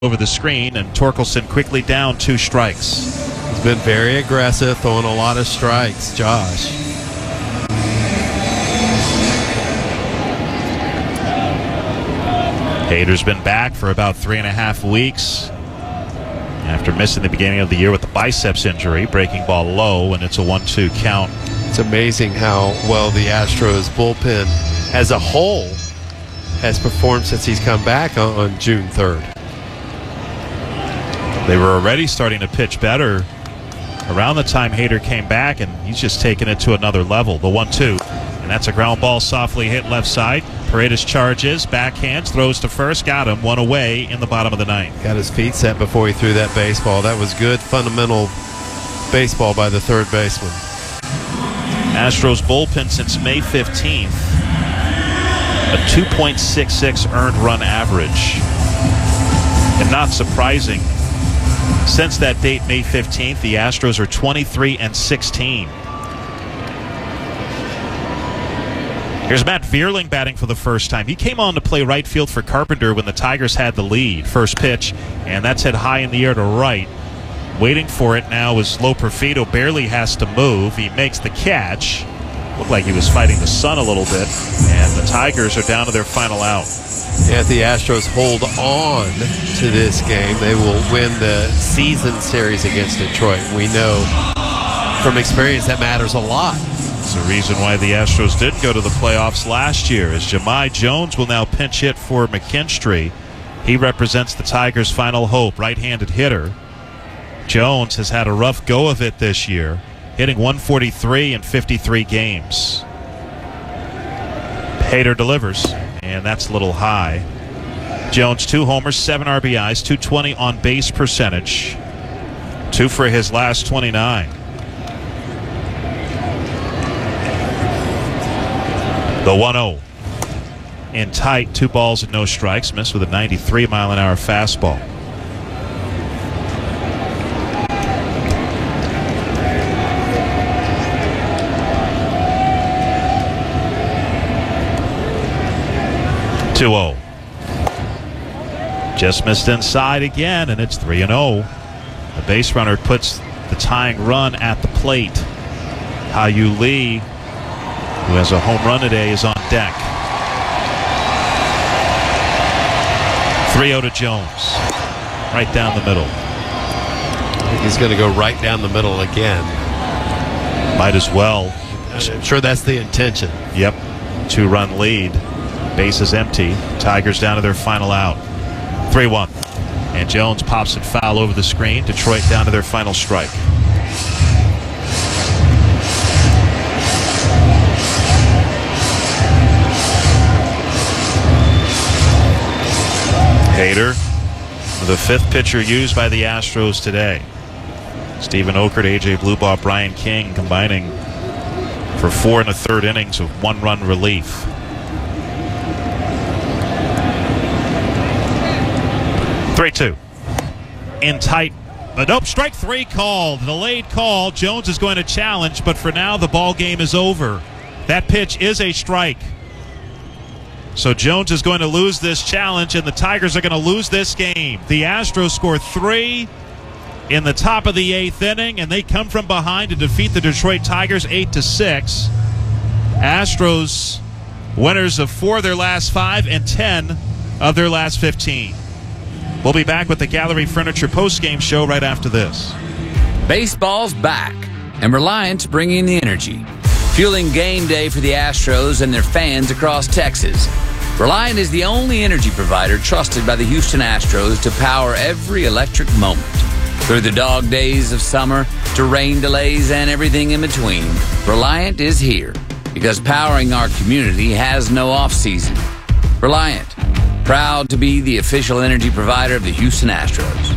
over the screen, and Torkelson quickly down 2 strikes. He's been very aggressive, throwing a lot of strikes, Josh. Hader's been back for about 3.5 weeks after missing the beginning of the year with the biceps injury. Breaking ball low, and it's a 1-2 count. It's amazing how well the Astros bullpen as a whole has performed since he's come back on June 3rd. They were already starting to pitch better around the time Hader came back, and he's just taken it to another level. The 1-2, and that's a ground ball softly hit left side. Paredes charges, backhands, throws to first, got him, 1 away in the bottom of the 9th. Got his feet set before he threw that baseball. That was good, fundamental baseball by the third baseman. Astros bullpen since May 15th, a 2.66 earned run average. And not surprising, since that date, May 15th, the Astros are 23-16. Here's Matt Vierling batting for the first time. He came on to play right field for Carpenter when the Tigers had the lead. First pitch, and that's hit high in the air to right. Waiting for it now is Lo Perfido. Barely has to move. He makes the catch. Looked like he was fighting the sun a little bit. And the Tigers are down to their final out. If the Astros hold on to this game, they will win the season series against Detroit. We know from experience that matters a lot. It's the reason why the Astros did go to the playoffs last year, as Jahmai Jones will now pinch hit for McKinstry. He represents the Tigers' final hope, right-handed hitter. Jones has had a rough go of it this year, hitting 143 in 53 games. Hader delivers, and that's a little high. Jones, 2 homers, 7 RBIs, 220 on base percentage. 2 for his last 29. The 1-0. In tight, 2 balls and no strikes. Missed with a 93-mile-an-hour fastball. Just missed inside again, and it's 3-0. The base runner puts the tying run at the plate. Hao-Yu Lee, who has a home run today, is on deck. 3-0 to Jones. Right down the middle. I think he's going to go right down the middle again. Might as well. I'm sure that's the intention. Yep. 2-run lead. Base is empty. Tigers down to their final out. 3-1. And Jones pops it foul over the screen. Detroit down to their final strike. Hader, the 5th pitcher used by the Astros today. Stephen Okert, A.J. Blubaugh, Brian King combining for 4 1/3 innings of 1-run relief. Three-two. In tight. Nope, strike 3 called. Delayed call. Jones is going to challenge, but for now the ball game is over. That pitch is a strike. So Jones is going to lose this challenge, and the Tigers are going to lose this game. The Astros score 3 in the top of the 8th inning, and they come from behind to defeat the Detroit Tigers 8-6. Astros winners of 4 of their last 5 and 10 of their last 15. We'll be back with the Gallery Furniture post-game show right after this. Baseball's back, and Reliant's bringing the energy, fueling game day for the Astros and their fans across Texas. Reliant is the only energy provider trusted by the Houston Astros to power every electric moment. Through the dog days of summer to rain delays and everything in between, Reliant is here because powering our community has no off-season. Reliant, proud to be the official energy provider of the Houston Astros.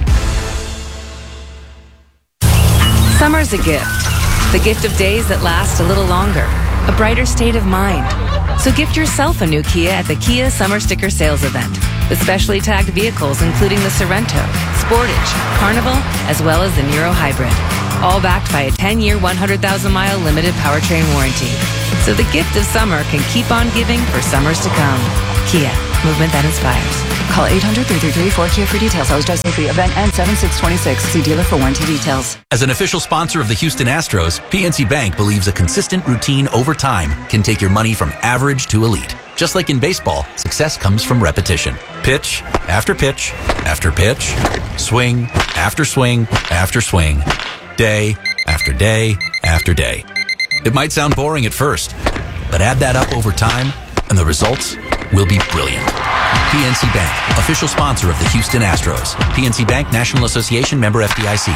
Summer's a gift. The gift of days that last a little longer. A brighter state of mind. So gift yourself a new Kia at the Kia Summer Sticker Sales Event. With specially tagged vehicles including the Sorento, Sportage, Carnival, as well as the Niro Hybrid. All backed by a 10-year, 100,000-mile limited powertrain warranty. So the gift of summer can keep on giving for summers to come. Kia. movement that inspires. Call 800-333-4KIA for details. Sales drive safely. Event ends 7/6/26. See dealer for warranty details. As an official sponsor of the Houston Astros, PNC Bank believes a consistent routine over time can take your money from average to elite. Just like in baseball, success comes from repetition. Pitch after pitch after pitch, swing after swing after swing, day after day after day. It might sound boring at first, but add that up over time, and the results will be brilliant. PNC Bank, official sponsor of the Houston Astros. PNC Bank, National Association, member FDIC.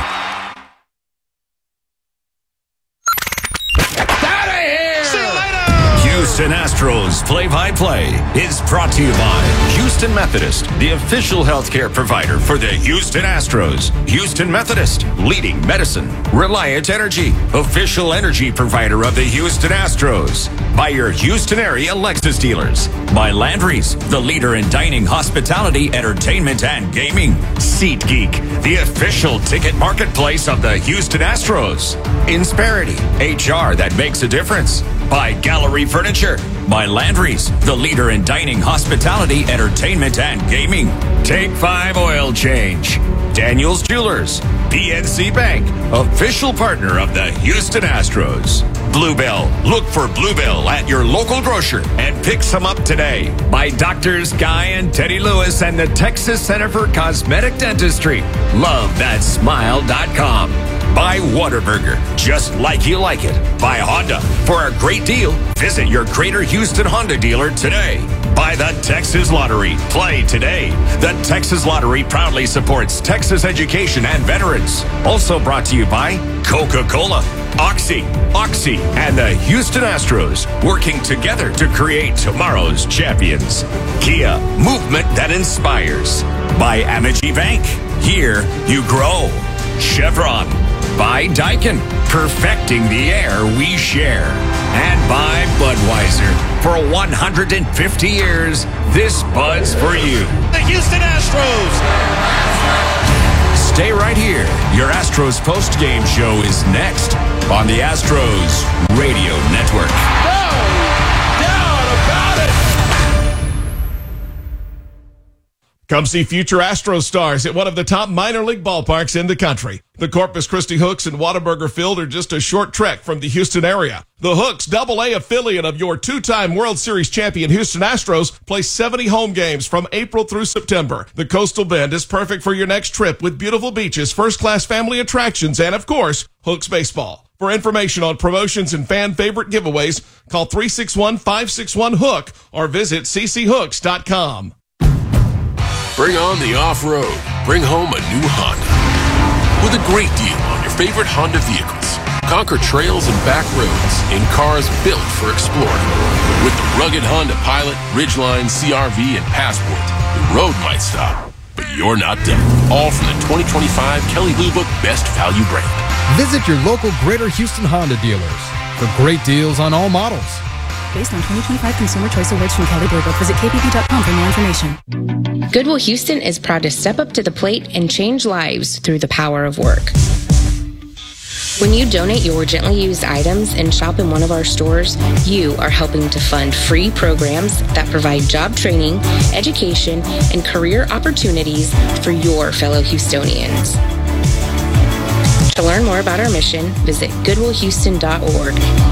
Houston Astros play-by-play is brought to you by Houston Methodist, the official healthcare provider for the Houston Astros. Houston Methodist, leading medicine. Reliant Energy, official energy provider of the Houston Astros. By your Houston area Lexus dealers. By Landry's, the leader in dining, hospitality, entertainment, and gaming. SeatGeek, the official ticket marketplace of the Houston Astros. Insperity, HR that makes a difference. By Gallery Furniture. By Landry's, the leader in dining, hospitality, entertainment, and gaming. Take 5 oil change. Daniels Jewelers. PNC Bank, official partner of the Houston Astros. Bluebell. Look for Bluebell at your local grocer and pick some up today. By Doctors Guy and Teddy Lewis and the Texas Center for Cosmetic Dentistry. LoveThatSmile.com. By Whataburger, just like you like it. By Honda, for a great deal, visit your Greater Houston Honda dealer today. By the Texas Lottery, play today. The Texas Lottery proudly supports Texas education and veterans. Also brought to you by Coca-Cola, Oxy, and the Houston Astros, working together to create tomorrow's champions. Kia, movement that inspires. By Amity Bank, here you grow. Chevron. By Daikin, perfecting the air we share. And by Budweiser, for 150 years, this Bud's for you. The Houston Astros. Stay right here. Your Astros post-game show is next on the Astros Radio Network. No doubt about it. Come see future Astros stars at one of the top minor league ballparks in the country. The Corpus Christi Hooks and Whataburger Field are just a short trek from the Houston area. The Hooks, AA affiliate of your 2-time World Series champion Houston Astros, play 70 home games from April through September. The Coastal Bend is perfect for your next trip with beautiful beaches, first-class family attractions, and, of course, Hooks baseball. For information on promotions and fan favorite giveaways, call 361-561-HOOK or visit cchooks.com. Bring on the off-road. Bring home a new Honda. With a great deal on your favorite Honda vehicles. Conquer trails and back roads in cars built for exploring. With the rugged Honda Pilot, Ridgeline, CR-V, and Passport, the road might stop, but you're not done. All from the 2025 Kelley Blue Book Best Value brand. Visit your local Greater Houston Honda dealers for great deals on all models. Based on 2025 Consumer Choice Awards from Kelley Blue Book. Visit kpp.com for more information. Goodwill Houston is proud to step up to the plate and change lives through the power of work. When you donate your gently used items and shop in one of our stores, you are helping to fund free programs that provide job training, education, and career opportunities for your fellow Houstonians. To learn more about our mission, visit goodwillhouston.org.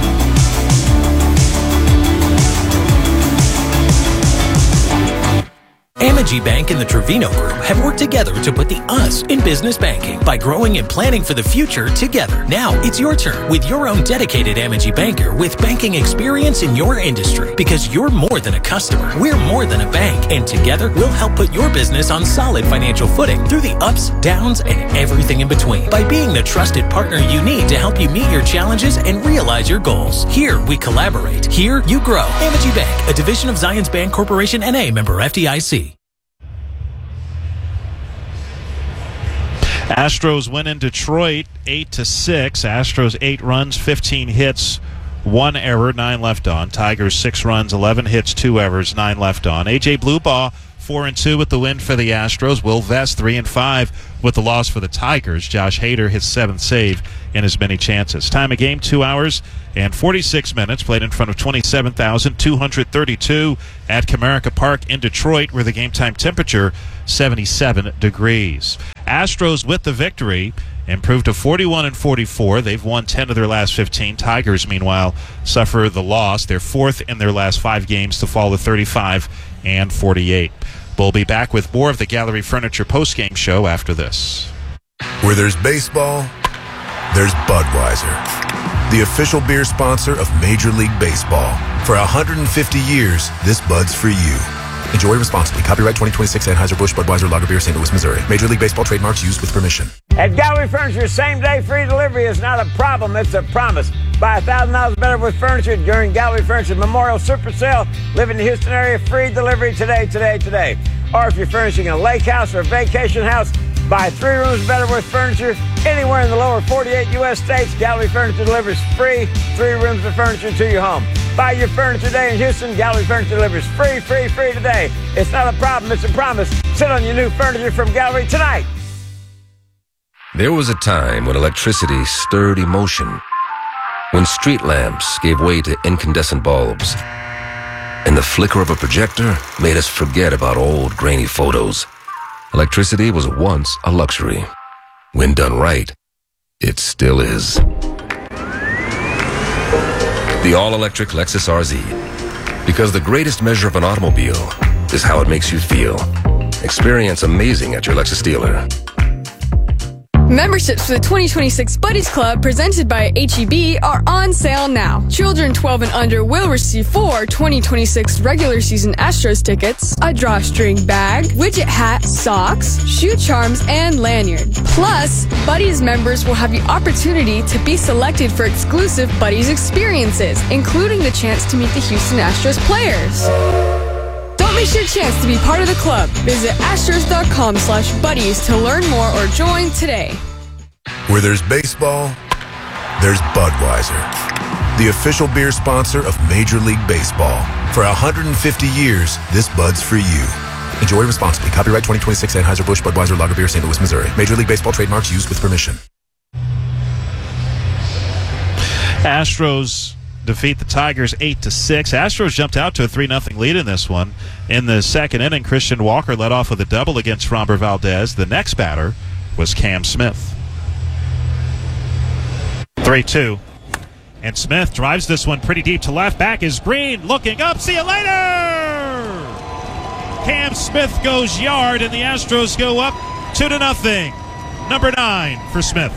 Amity Bank and the Trevino Group have worked together to put the us in business banking by growing and planning for the future together. Now it's your turn with your own dedicated Amity banker with banking experience in your industry. Because you're more than a customer, we're more than a bank, and together we'll help put your business on solid financial footing through the ups, downs, and everything in between by being the trusted partner you need to help you meet your challenges and realize your goals. Here we collaborate. Here you grow. Amity Bank, a division of Zions Bank Corporation N.A., member FDIC. Astros win in Detroit 8-6. Astros 8 runs, 15 hits, 1 error, 9 left on. Tigers 6 runs, 11 hits, 2 errors, 9 left on. AJ Bluebaugh 4-2 with the win for the Astros. Will Vest 3-5 with the loss for the Tigers. Josh Hader, his 7th save in as many chances. Time of game, 2 hours and 46 minutes. Played in front of 27,232 at Comerica Park in Detroit, where the game time temperature 77 degrees. Astros with the victory, improved to 41-44. They've won 10 of their last 15. Tigers, meanwhile, suffer the loss. They're 4th in their last 5 games to fall to 35-48. We'll be back with more of the Gallery Furniture postgame show after this. Where there's baseball, there's Budweiser, the official beer sponsor of Major League Baseball. For 150 years, this Bud's for you. Enjoy responsibly. Copyright 2026 Anheuser-Busch Budweiser Lager Beer, St. Louis, Missouri. Major League Baseball trademarks used with permission. At Gallery Furniture, same-day free delivery is not a problem, it's a promise. Buy $1,000 better with furniture during Gallery Furniture's Memorial Super Sale. Live in the Houston area, free delivery today. Or if you're furnishing a lake house or a vacation house, buy 3 rooms better with furniture anywhere in the lower 48 U.S. states. Gallery Furniture delivers free 3 rooms of furniture to your home. Buy your furniture today in Houston. Gallery Furniture delivers free today. It's not a problem, it's a promise. Sit on your new furniture from Gallery tonight. There was a time when electricity stirred emotion, when street lamps gave way to incandescent bulbs, and the flicker of a projector made us forget about old grainy photos. Electricity was once a luxury. When done right, it still is. The all-electric Lexus RZ. Because the greatest measure of an automobile is how it makes you feel. Experience amazing at your Lexus dealer. Memberships for the 2026 Buddies Club presented by HEB are on sale now. Children 12 and under will receive 4 2026 regular season Astros tickets, a drawstring bag, widget hat, socks, shoe charms, and lanyard. Plus, Buddies members will have the opportunity to be selected for exclusive Buddies experiences, including the chance to meet the Houston Astros players. Don't miss your chance to be part of the club. Visit astros.com/buddies to learn more or join today. Where there's baseball, there's Budweiser, the official beer sponsor of Major League Baseball. For 150 years, this Bud's for you. Enjoy responsibly. Copyright 2026 Anheuser-Busch Budweiser Lager Beer, St. Louis, Missouri. Major League Baseball trademarks used with permission. Astros defeat the Tigers 8-6. Astros jumped out to a 3-0 lead in this one. In the second inning, Christian Walker led off with a double against Framber Valdez. The next batter was Cam Smith. 3-2. And Smith drives this one pretty deep to left. Back is Green, looking up. See you later! Cam Smith goes yard, and the Astros go up 2-0. Number 9 for Smith.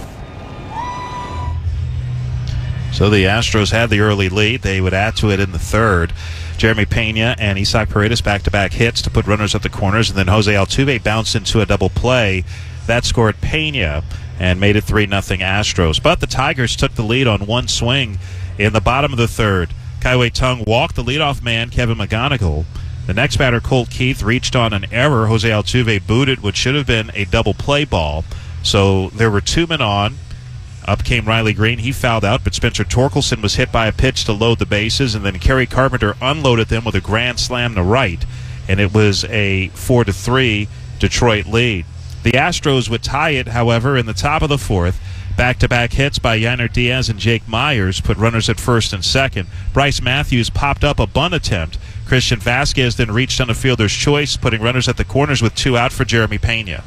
So the Astros had the early lead. They would add to it in the third. Jeremy Pena and Isaac Paredes back-to-back hits to put runners at the corners, and then Jose Altuve bounced into a double play. That scored Pena and made it 3-0 Astros. But the Tigers took the lead on one swing in the bottom of the third. Kaiwei Tung walked the leadoff man, Kevin McGonigal. The next batter, Colt Keith, reached on an error. Jose Altuve booted what should have been a double play ball. So there were 2 men on. Up came Riley Green. He fouled out, but Spencer Torkelson was hit by a pitch to load the bases, and then Kerry Carpenter unloaded them with a grand slam to right, and it was a 4-3 Detroit lead. The Astros would tie it, however, in the top of the fourth. Back-to-back hits by Yainer Diaz and Jake Myers put runners at first and second. Bryce Matthews popped up a bunt attempt. Christian Vasquez then reached on a fielder's choice, putting runners at the corners with 2 out for Jeremy Pena.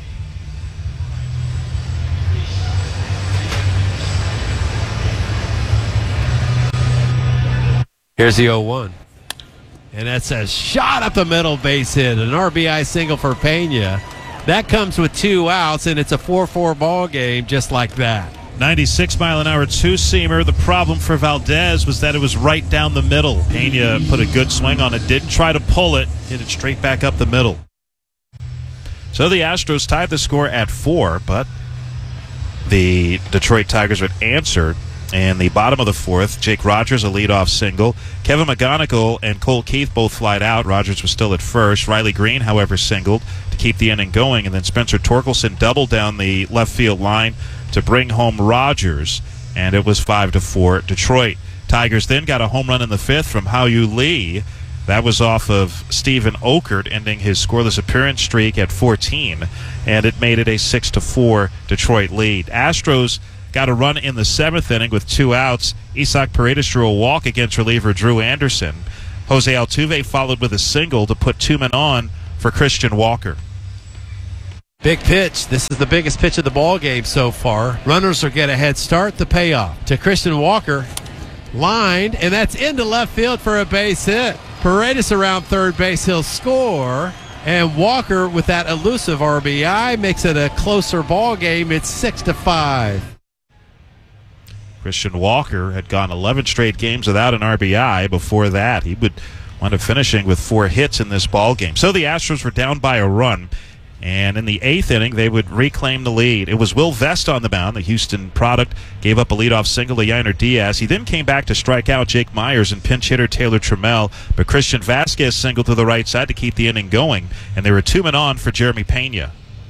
Here's the 0-1. And that's a shot up the middle, base hit. An RBI single for Pena. That comes with 2 outs, and it's a 4-4 ball game just like that. 96-mile-an-hour two-seamer. The problem for Valdez was that it was right down the middle. Pena put a good swing on it, didn't try to pull it, hit it straight back up the middle. So the Astros tied the score at 4, but the Detroit Tigers would answer. In the bottom of the fourth, Jake Rogers, a leadoff single. Kevin McGonigal and Cole Keith both flied out. Rogers was still at first. Riley Green, however, singled to keep the inning going. And then Spencer Torkelson doubled down the left field line to bring home Rogers. And it was 5-4 Detroit. Tigers then got a home run in the fifth from Hao-Yu Lee That was off of Stephen Okert, ending his scoreless appearance streak at 14, and it made it a 6-4 Detroit lead. Astros got a run in the 7th inning with 2 outs. Isaac Paredes drew a walk against reliever Drew Anderson. Jose Altuve followed with a single to put 2 men on for Christian Walker. Big pitch. This is the biggest pitch of the ball game so far. Runners will get a head start. The payoff to Christian Walker. Lined, and that's into left field for a base hit. Paredes around third base. He'll score. And Walker, with that elusive RBI, makes it a closer ball game. It's 6-5. Christian Walker had gone 11 straight games without an RBI. Before that, he would wind up finishing with 4 hits in this ball game. So the Astros were down by a run, and in the 8th inning, they would reclaim the lead. It was Will Vest on the mound. The Houston product gave up a leadoff single to Yainer Diaz. He then came back to strike out Jake Myers and pinch hitter Taylor Trammell, but Christian Vasquez singled to the right side to keep the inning going, and there were 2 men on for Jeremy Pena.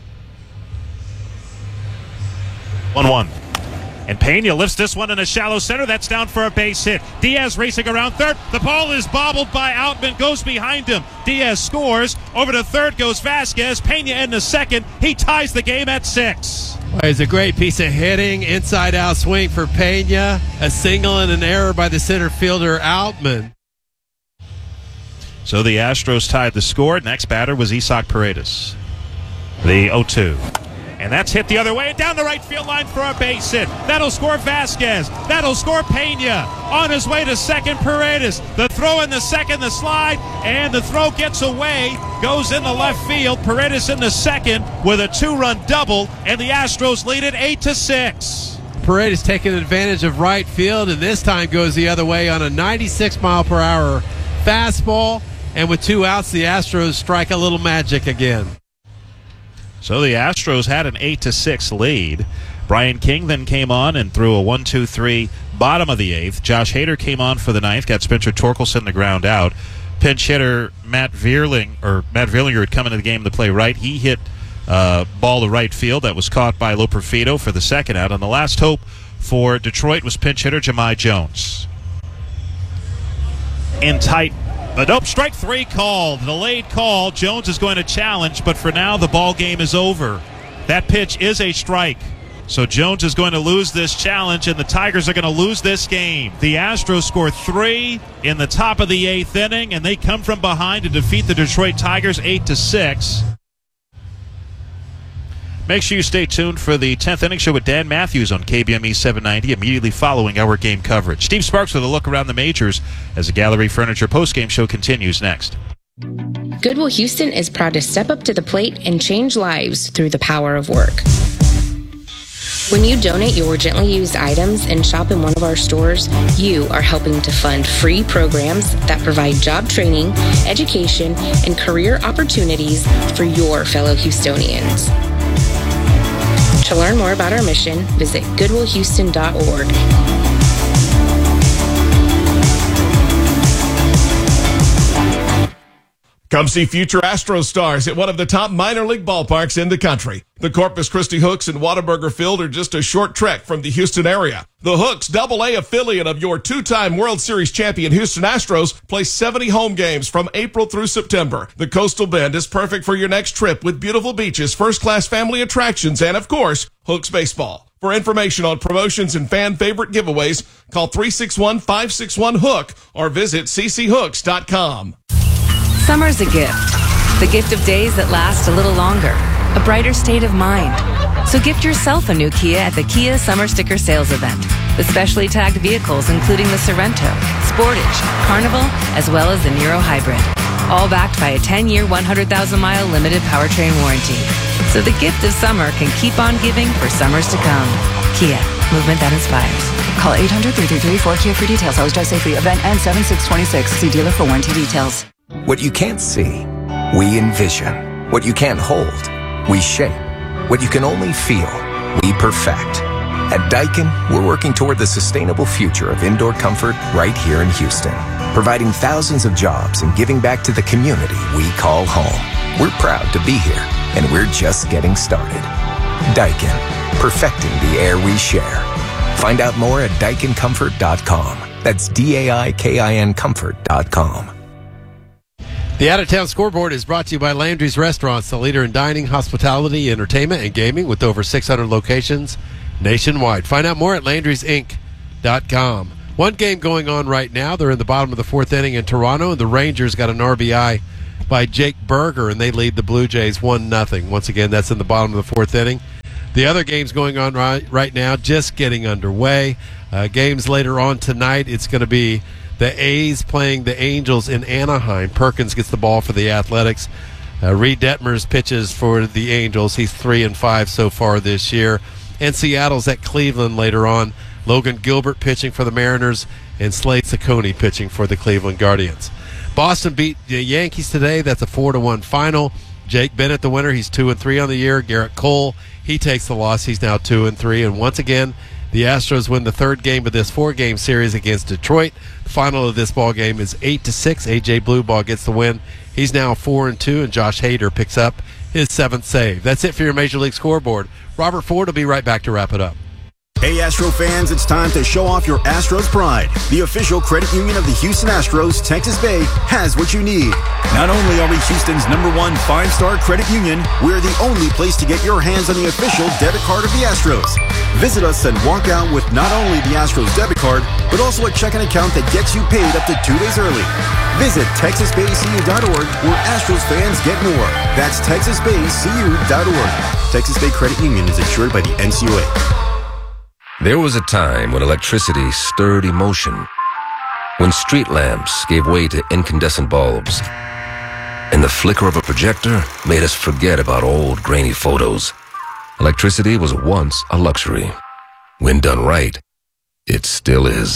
1-1. And Pena lifts this one in a shallow center. That's down for a base hit. Diaz racing around third. The ball is bobbled by Outman. Goes behind him. Diaz scores. Over to third goes Vasquez. Pena in the second. He ties the game at 6. Well, it's a great piece of hitting. Inside-out swing for Pena. A single and an error by the center fielder Outman. So the Astros tied the score. Next batter was Isaac Paredes. The 0-2. And that's hit the other way, down the right field line for a base hit. That'll score Vasquez. That'll score Pena. On his way to second, Paredes. The throw in the second, the slide, and the throw gets away. Goes in the left field. Paredes in the second with a 2-run double, and the Astros lead it 8-6. Paredes taking advantage of right field, and this time goes the other way on a 96-mile-per-hour fastball. And with 2 outs, the Astros strike a little magic again. So the Astros had an 8-6 lead. Brian King then came on and threw a 1-2-3 bottom of the 8th. Josh Hader came on for the 9th, got Spencer Torkelson the ground out. Pinch hitter Matt Vierlinger had come into the game to play right. He hit ball to right field. That was caught by Loperfido for the second out. And the last hope for Detroit was pinch hitter Jahmai Jones. In tight. But nope, strike 3 called. Delayed call. Jones is going to challenge, but for now the ball game is over. That pitch is a strike. So Jones is going to lose this challenge, and the Tigers are going to lose this game. The Astros score 3 in the top of the 8th inning, and they come from behind to defeat the Detroit Tigers 8-6. Make sure you stay tuned for the 10th inning show with Dan Matthews on KBME 790 immediately following our game coverage. Steve Sparks with a look around the majors as the Gallery Furniture postgame show continues next. Goodwill Houston is proud to step up to the plate and change lives through the power of work. When you donate your gently used items and shop in one of our stores, you are helping to fund free programs that provide job training, education, and career opportunities for your fellow Houstonians. To learn more about our mission, visit goodwillhouston.org. Come see future Astros stars at one of the top minor league ballparks in the country. The Corpus Christi Hooks and Whataburger Field are just a short trek from the Houston area. The Hooks, AA affiliate of your 2-time World Series champion Houston Astros, play 70 home games from April through September. The Coastal Bend is perfect for your next trip with beautiful beaches, first-class family attractions, and, of course, Hooks baseball. For information on promotions and fan favorite giveaways, call 361-561-HOOK or visit cchooks.com. Summer's a gift. The gift of days that last a little longer. A brighter state of mind. So gift yourself a new Kia at the Kia Summer Sticker Sales Event. With specially tagged vehicles including the Sorrento, Sportage, Carnival, as well as the Niro Hybrid. All backed by a 10-year, 100,000-mile limited powertrain warranty. So the gift of summer can keep on giving for summers to come. Kia. Movement that inspires. Call 800-333-4KIA for details. Always drive safely. Event ends 7/6/26. See dealer for warranty details. What you can't see, we envision. What you can't hold, we shape. What you can only feel, we perfect. At Daikin, we're working toward the sustainable future of indoor comfort right here in Houston, providing thousands of jobs and giving back to the community we call home. We're proud to be here, and we're just getting started. Daikin, perfecting the air we share. Find out more at daikincomfort.com. That's DAIKIN comfort.com. The Out-of-Town Scoreboard is brought to you by Landry's Restaurants, the leader in dining, hospitality, entertainment, and gaming with over 600 locations nationwide. Find out more at Landry'sInc.com. One game going on right now. They're in the bottom of the fourth inning in Toronto, and the Rangers got an RBI by Jake Berger, and they lead the Blue Jays 1-0. Once again, that's in the bottom of the fourth inning. The other games going on right now, just getting underway. Games later on tonight, it's going to be the A's playing the Angels in Anaheim. Perkins gets the ball for the Athletics. Reed Detmers pitches for the Angels. He's 3-5 so far this year. And Seattle's at Cleveland later on. Logan Gilbert pitching for the Mariners and Slade Ciccone pitching for the Cleveland Guardians. Boston beat the Yankees today. That's a 4-1 final. Jake Bennett, the winner. He's 2-3 on the year. Garrett Cole, he takes the loss. He's now 2-3. And once again, the Astros win the third game of this 4-game series against Detroit. The final of this ball game is 8-6. A.J. Blueball gets the win. He's now 4-2, and Josh Hader picks up his 7th save. That's it for your Major League Scoreboard. Robert Ford will be right back to wrap it up. Hey Astro fans, it's time to show off your Astros pride. The official credit union of the Houston Astros, Texas Bay, has what you need. Not only are we Houston's #1 5-star credit union, we're the only place to get your hands on the official debit card of the Astros. Visit us and walk out with not only the Astros debit card, but also a checking account that gets you paid up to 2 days early. Visit TexasBayCU.org where Astros fans get more. That's TexasBayCU.org. Texas Bay Credit Union is insured by the NCUA. There was a time when electricity stirred emotion, when street lamps gave way to incandescent bulbs, and the flicker of a projector made us forget about old grainy photos. Electricity was once a luxury. When done right, it still is.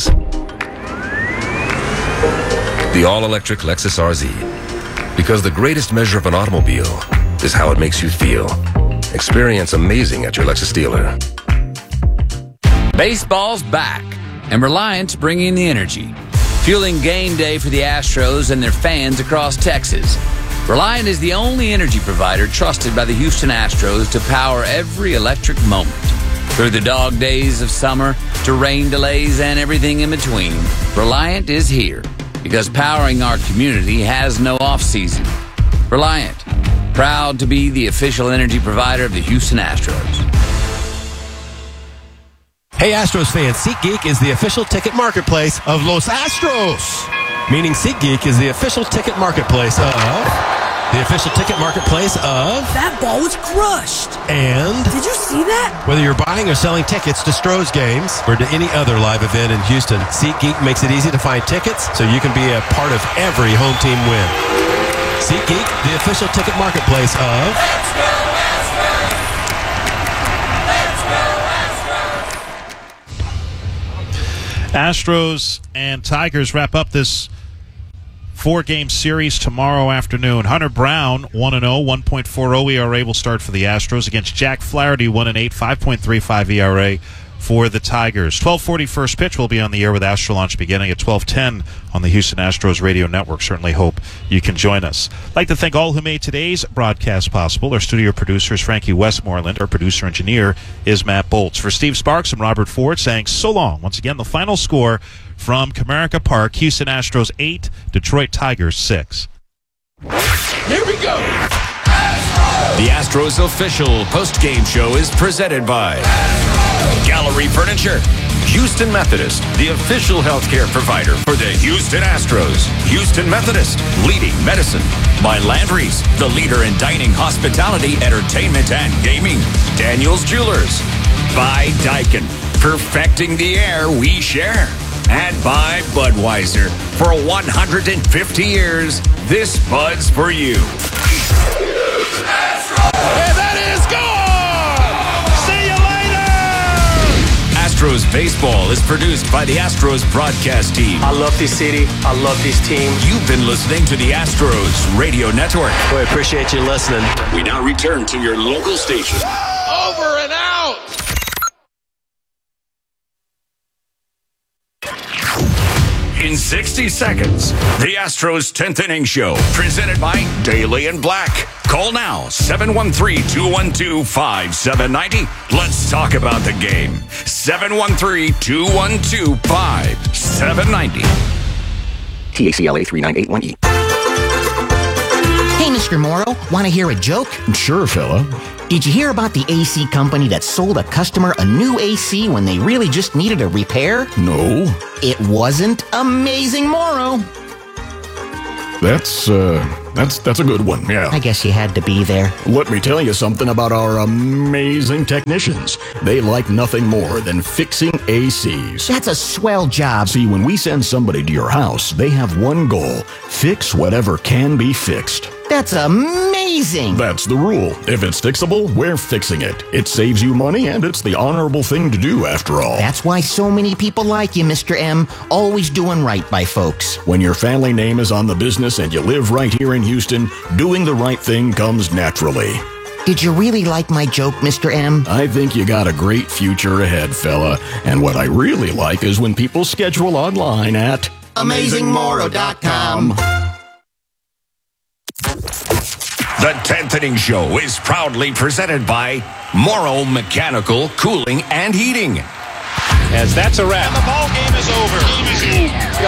The all-electric Lexus RZ, because the greatest measure of an automobile is how it makes you feel. Experience amazing at your Lexus dealer. Baseball's back, and Reliant's bringing the energy, fueling game day for the Astros and their fans across Texas. Reliant is the only energy provider trusted by the Houston Astros to power every electric moment. Through the dog days of summer to rain delays and everything in between, Reliant is here because powering our community has no off-season. Reliant, proud to be the official energy provider of the Houston Astros. Hey Astros fans, SeatGeek is the official ticket marketplace of Los Astros. Meaning SeatGeek is the official ticket marketplace of... The official ticket marketplace of... That ball was crushed. And... Did you see that? Whether you're buying or selling tickets to Stros games or to any other live event in Houston, SeatGeek makes it easy to find tickets so you can be a part of every home team win. SeatGeek, the official ticket marketplace of... Let's go Astros! Astros and Tigers wrap up this 4-game series tomorrow afternoon. Hunter Brown, 1-0, 1.40 ERA will start for the Astros against Jack Flaherty, 1-8, 5.35 ERA for the Tigers. 12:40 first pitch will be on the air with Astro Launch beginning at 12:10 on the Houston Astros radio network. Certainly hope you can join us. I'd like to thank all who made today's broadcast possible. Our studio producer is Frankie Westmoreland. Our producer engineer is Matt Bolts. For Steve Sparks and Robert Ford saying so long. Once again, the final score from Comerica Park, Houston Astros 8, Detroit Tigers 6. Here we go. The Astros official post-game show is presented by Gallery Furniture, Houston Methodist, the official healthcare provider for the Houston Astros. Houston Methodist, leading medicine. By Landry's, the leader in dining, hospitality, entertainment, and gaming. Daniel's Jewelers. By Daikin, perfecting the air we share. And by Budweiser, for 150 years, this Bud's for you. And that is gone! See you later! Astros Baseball is produced by the Astros broadcast team. I love this city. I love this team. You've been listening to the Astros Radio Network. We appreciate you listening. We now return to your local station. Over and out! In 60 seconds, the Astros 10th inning show, presented by Daly and Black. Call now, 713-212-5790. Let's talk about the game. 713-212-5790. TACLA 3981E. Mr. Morrow, want to hear a joke? Sure, fella. Did you hear about the AC company that sold a customer a new AC when they really just needed a repair? No. It wasn't Amazing Morrow. That's a good one, yeah. I guess you had to be there. Let me tell you something about our amazing technicians. They like nothing more than fixing ACs. That's a swell job. See, when we send somebody to your house, they have one goal: fix whatever can be fixed. That's amazing. That's the rule. If it's fixable, we're fixing it. It saves you money, and it's the honorable thing to do, after all. That's why so many people like you, Mr. M. Always doing right by folks. When your family name is on the business and you live right here in Houston, doing the right thing comes naturally. Did you really like my joke, Mr. M? I think you got a great future ahead, fella. And what I really like is when people schedule online at AmazingMorrow.com. The 10th Inning Show is proudly presented by Morrow Mechanical Cooling and Heating. As that's a wrap. And the ball game is over.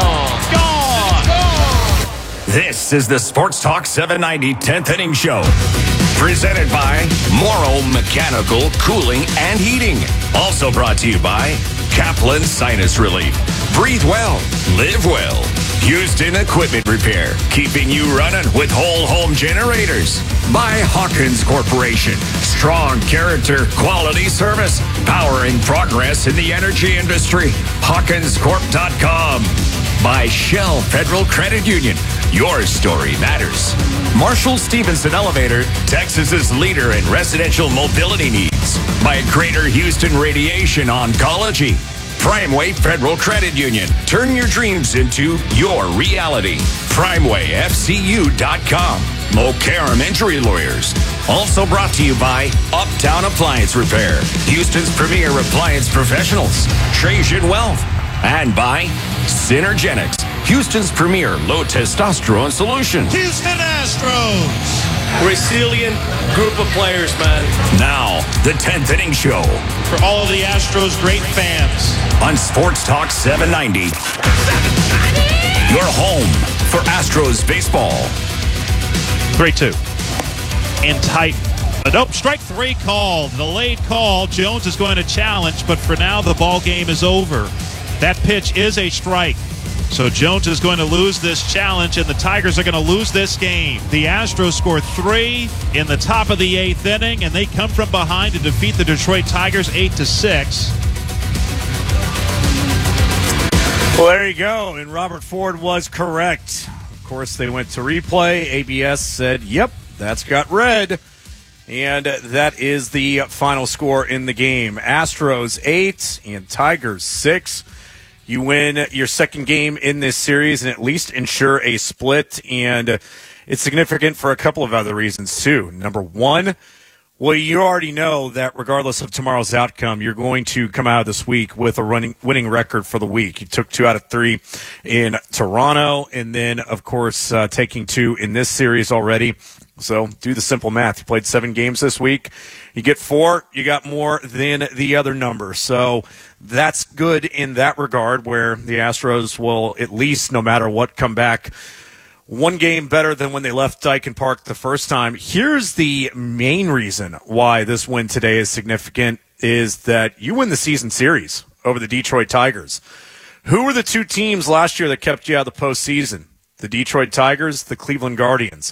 Gone. This is the Sports Talk 790 10th Inning Show. Presented by Morrow Mechanical Cooling and Heating. Also brought to you by Kaplan Sinus Relief. Breathe well. Live well. Houston Equipment Repair, keeping you running with whole home generators. By Hawkins Corporation, strong character, quality service, powering progress in the energy industry. HawkinsCorp.com. By Shell Federal Credit Union, your story matters. Marshall Stevenson Elevator, Texas's leader in residential mobility needs. By Greater Houston Radiation Oncology. Primeway Federal Credit Union. Turn your dreams into your reality. PrimewayFCU.com. Mokaram Injury Lawyers. Also brought to you by Uptown Appliance Repair. Houston's premier appliance professionals. Trajan Wealth. And by Synergenics. Houston's premier low testosterone solution. Houston Astros. Resilient group of players, man. Now, the 10th Inning Show. For all of the Astros' great fans. On Sports Talk 790. Your home for Astros baseball. 3-2. In tight. Nope, strike three called. The late call. Jones is going to challenge, but for now the ball game is over. That pitch is a strike. So Jones is going to lose this challenge, and the Tigers are going to lose this game. The Astros score 3 in the top of the 8th inning, and they come from behind to defeat the Detroit Tigers 8-6. Well, there you go, and Robert Ford was correct. Of course, they went to replay. ABS said, yep, that's got red. And that is the final score in the game. Astros 8 and Tigers 6. You win your second game in this series and at least ensure a split. And it's significant for a couple of other reasons, too. Number one, well, you already know that regardless of tomorrow's outcome, you're going to come out of this week with a winning record for the week. You took 2 out of 3 in Toronto, and then, of course, taking 2 in this series already. So do the simple math. You played 7 games this week. You get 4, you got more than the other number. So that's good in that regard, where the Astros will at least, no matter what, come back one game better than when they left Daikin Park the first time. Here's the main reason why this win today is significant, is that you win the season series over the Detroit Tigers. Who were the 2 teams last year that kept you out of the postseason? The Detroit Tigers, the Cleveland Guardians.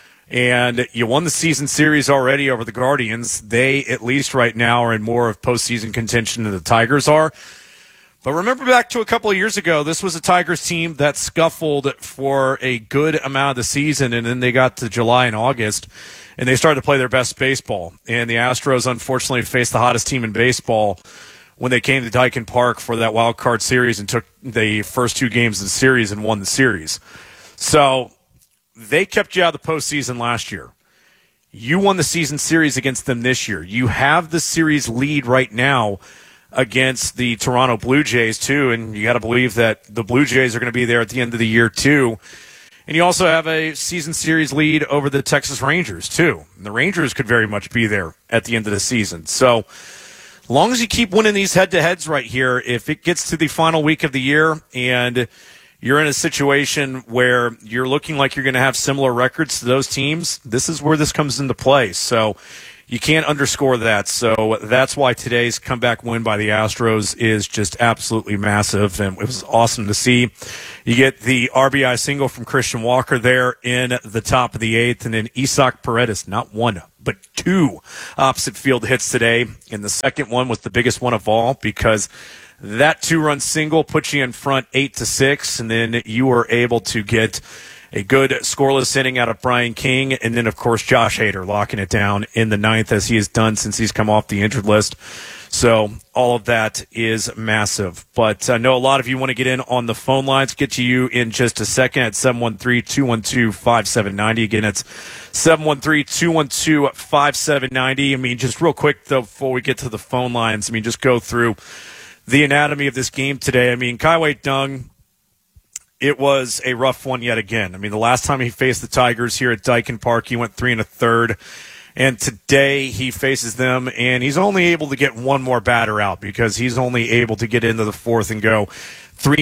And you won the season series already over the Guardians. They, at least right now, are in more of postseason contention than the Tigers are. But remember back to a couple of years ago, this was a Tigers team that scuffled for a good amount of the season, and then they got to July and August, and they started to play their best baseball. And the Astros, unfortunately, faced the hottest team in baseball when they came to Daikin Park for that wild card series and took the first 2 games of the series and won the series. So they kept you out of the postseason last year. You won the season series against them this year. You have the series lead right now against the Toronto Blue Jays, too, and you got to believe that the Blue Jays are going to be there at the end of the year, too. And you also have a season series lead over the Texas Rangers, too. And the Rangers could very much be there at the end of the season. So as long as you keep winning these head-to-heads right here, if it gets to the final week of the year and you're in a situation where you're looking like you're going to have similar records to those teams, this is where this comes into play. So you can't underscore that. So that's why today's comeback win by the Astros is just absolutely massive, and it was awesome to see. You get the RBI single from Christian Walker there in the top of the 8th, and then Isaac Paredes, not one, but 2 opposite field hits today. And the second one was the biggest one of all because that 2-run single puts you in front 8-6, and then you were able to get a good scoreless inning out of Brian King, and then, of course, Josh Hader locking it down in the 9th, as he has done since he's come off the injured list. So all of that is massive. But I know a lot of you want to get in on the phone lines. Get to you in just a second at 713-212-5790. Again, it's 713-212-5790. I mean, just real quick, though, before we get to the phone lines, I mean, just go through the anatomy of this game today. I mean, Kaiwei Dung, it was a rough one yet again. I mean, the last time he faced the Tigers here at Daikin Park, he went 3 1/3. And today he faces them, and he's only able to get one more batter out because he's only able to get into the 4th and go 3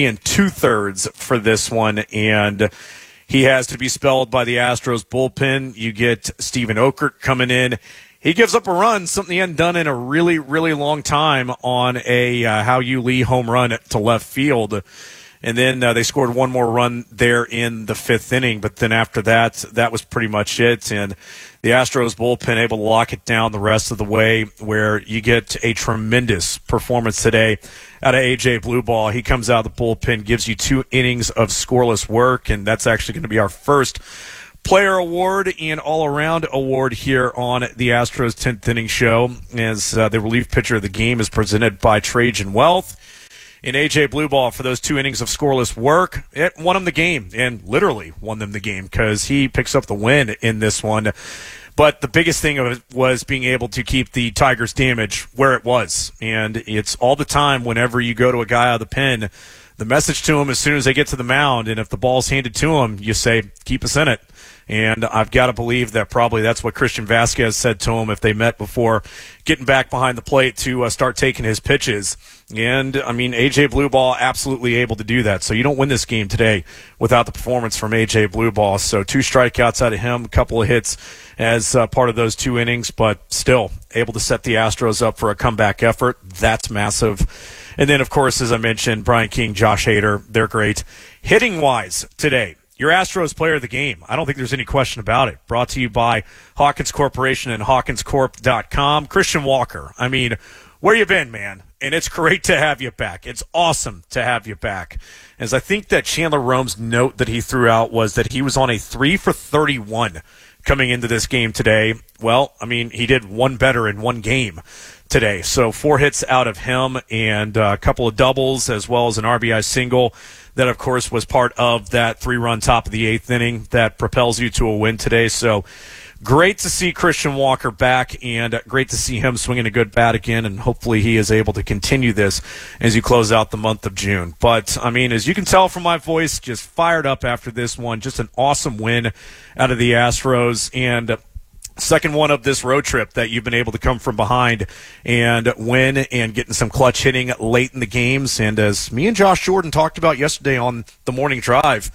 2/3 for this one. And he has to be spelled by the Astros bullpen. You get Steven Okert coming in. He gives up a run, something he hadn't done in a really, really long time, on a Hao Yu Lee home run to left field. And then they scored one more run there in the 5th inning. But then after that, that was pretty much it. And the Astros bullpen able to lock it down the rest of the way, where you get a tremendous performance today out of A.J. Blueball. He comes out of the bullpen, gives you 2 innings of scoreless work, and that's actually going to be our first player award and all-around award here on the Astros 10th Inning Show, as the relief pitcher of the game is presented by Trajan Wealth. In A.J. Blueball, for those 2 innings of scoreless work, it won him the game, and literally won them the game, because he picks up the win in this one. But the biggest thing of it was being able to keep the Tigers' damage where it was. And it's all the time whenever you go to a guy out of the pen, the message to him as soon as they get to the mound, and if the ball's handed to him, you say, keep us in it. And I've got to believe that probably that's what Christian Vasquez said to him if they met before getting back behind the plate to start taking his pitches. And, I mean, A.J. Blueball absolutely able to do that. So you don't win this game today without the performance from A.J. Blueball. So 2 strikeouts out of him, a couple of hits as part of those 2 innings, but still able to set the Astros up for a comeback effort. That's massive. And then, of course, as I mentioned, Brian King, Josh Hader, they're great. Hitting-wise today, your Astros player of the game. I don't think there's any question about it. Brought to you by Hawkins Corporation and HawkinsCorp.com. Christian Walker, I mean, where you been, man? And it's great to have you back. It's awesome to have you back. As I think that Chandler Rome's note that he threw out was that he was on a 3 for 31 coming into this game today. Well, I mean, he did one better in one game today. So 4 hits out of him and a couple of doubles as well as an RBI single. That, of course, was part of that 3-run top of the 8th inning that propels you to a win today. So great to see Christian Walker back, and great to see him swinging a good bat again, and hopefully he is able to continue this as you close out the month of June. But, I mean, as you can tell from my voice, just fired up after this one. Just an awesome win out of the Astros, and second one of this road trip that you've been able to come from behind and win, and getting some clutch hitting late in the games. And as me and Josh Jordan talked about yesterday on the morning drive,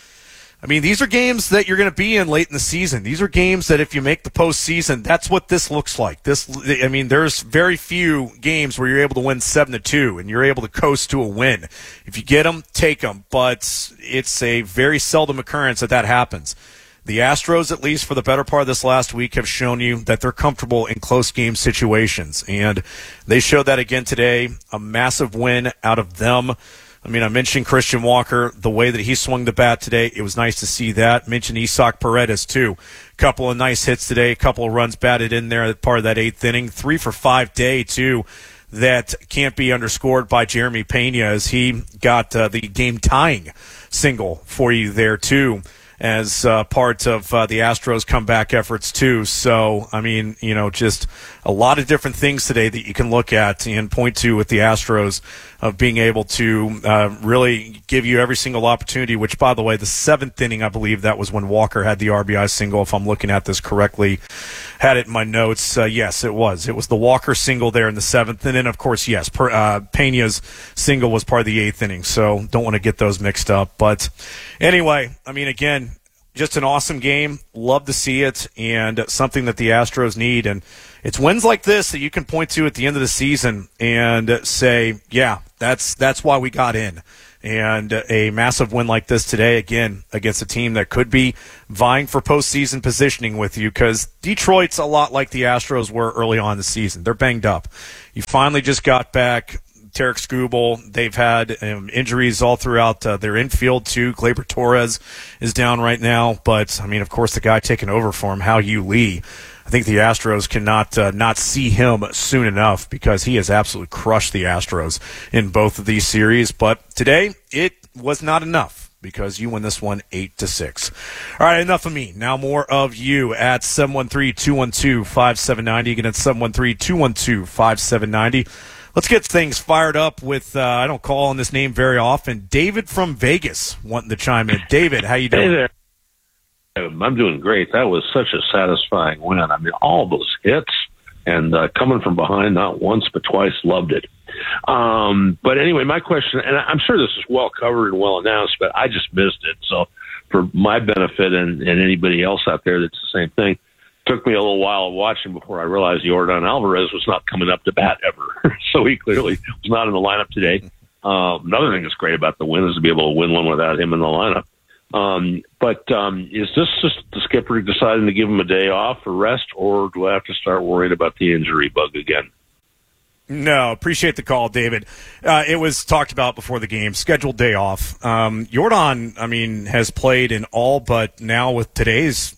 I mean, these are games that you're going to be in late in the season. These are games that if you make the postseason, that's what this looks like. I mean, there's very few games where you're able to win 7-2 and you're able to coast to a win. If you get them, take them. But it's a very seldom occurrence that happens. The Astros, at least for the better part of this last week, have shown you that they're comfortable in close game situations. And they showed that again today. A massive win out of them. I mean, I mentioned Christian Walker, the way that he swung the bat today. It was nice to see that. Mentioned Isaac Paredes, too. Couple of nice hits today, a couple of runs batted in there as part of that 8th inning. 3 for 5 day, too. That can't be underscored by Jeremy Pena, as he got the game-tying single for you there, too, as part of the Astros comeback efforts, too. So, I mean, you know, just a lot of different things today that you can look at and point to with the Astros of being able to really give you every single opportunity, which, by the way, the 7th inning, I believe that was when Walker had the RBI single, if I'm looking at this correctly. Had it in my notes. Yes, it was. It was the Walker single there in the 7th. And then, of course, yes, Pena's single was part of the 8th inning. So don't want to get those mixed up. But anyway, I mean, again, just an awesome game. Love to see it, and something that the Astros need. And it's wins like this that you can point to at the end of the season and say, yeah, that's why we got in. And a massive win like this today, again, against a team that could be vying for postseason positioning with you, because Detroit's a lot like the Astros were early on in the season. They're banged up. You finally just got back Tarek Skubal. They've had injuries all throughout their infield, too. Gleyber Torres is down right now. But, I mean, of course, the guy taking over for him, Hao-Yu Lee, I think the Astros cannot not see him soon enough, because he has absolutely crushed the Astros in both of these series. But today, it was not enough, because you win this one 8-6. All right, enough of me. Now more of you at 713-212-5790. Again, it's 713-212-5790. Let's get things fired up with, I don't call on this name very often, David from Vegas wanting to chime in. David, how you doing? Hey there. I'm doing great. That was such a satisfying win. I mean, all those hits and coming from behind, not once but twice, loved it. But anyway, my question, and I'm sure this is well covered and well announced, but I just missed it. So for my benefit and anybody else out there that's the same thing, took me a little while watching before I realized Yordan Alvarez was not coming up to bat ever. So he clearly was not in the lineup today. Another thing that's great about the win is to be able to win one without him in the lineup. But is this just the skipper deciding to give him a day off or rest, or do I have to start worrying about the injury bug again? No, appreciate the call, David. It was talked about before the game, scheduled day off. Yordan, I mean, has played in all but now with today's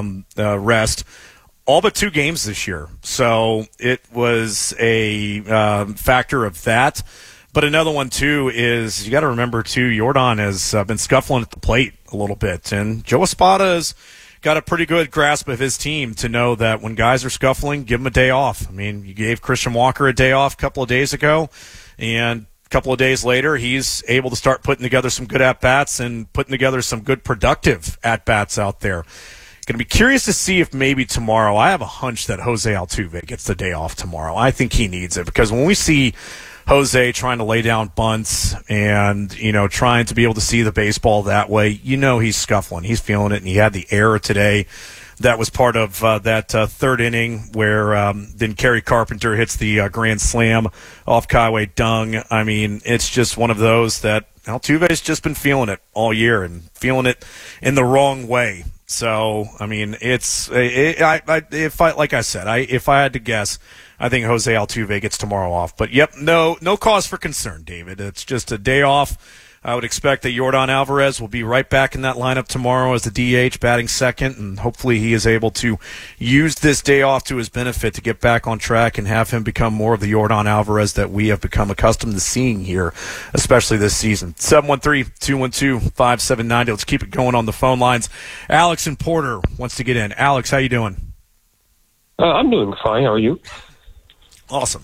rest, all but 2 games this year. So it was a factor of that. But another one, too, is you got to remember, too, Yordan has been scuffling at the plate a little bit. And Joe Espada's got a pretty good grasp of his team to know that when guys are scuffling, give them a day off. I mean, you gave Christian Walker a day off a couple of days ago, and a couple of days later, he's able to start putting together some good at-bats and putting together some good productive at-bats out there. Going to be curious to see if maybe tomorrow, I have a hunch that Jose Altuve gets the day off tomorrow. I think he needs it, because when we see Jose trying to lay down bunts and, you know, trying to be able to see the baseball that way, you know he's scuffling. He's feeling it, and he had the error today that was part of that 3rd inning where then Kerry Carpenter hits the grand slam off Kaiwei Dung. I mean, it's just one of those that Altuve's just been feeling it all year and feeling it in the wrong way. So, I mean, if I had to guess, I think Jose Altuve gets tomorrow off. But, yep, no cause for concern, David. It's just a day off. I would expect that Yordan Alvarez will be right back in that lineup tomorrow as the DH, batting second, and hopefully he is able to use this day off to his benefit to get back on track and have him become more of the Yordan Alvarez that we have become accustomed to seeing here, especially this season. 713-212-5790. Let's keep it going on the phone lines. Alex and Porter wants to get in. Alex, how you doing? I'm doing fine. How are you? Awesome.